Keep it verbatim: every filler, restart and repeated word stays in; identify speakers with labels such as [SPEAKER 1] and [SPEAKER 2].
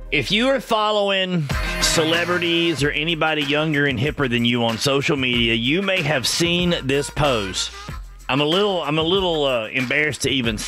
[SPEAKER 1] If you are following celebrities or anybody younger and hipper than you on social media, you may have seen this post. I'm a little, I'm a little uh, embarrassed to even